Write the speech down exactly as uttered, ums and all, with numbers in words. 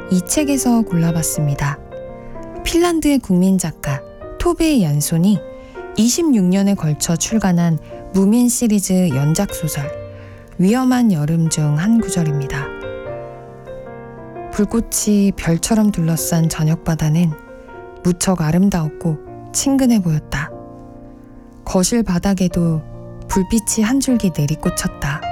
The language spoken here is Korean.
이 책에서 골라봤습니다. 핀란드의 국민 작가 토베 얀손이 이십육 년에 걸쳐 출간한 무민 시리즈 연작소설 위험한 여름 중 한 구절입니다. 불꽃이 별처럼 둘러싼 저녁바다는 무척 아름다웠고 친근해 보였다. 거실 바닥에도 불빛이 한 줄기 내리꽂혔다.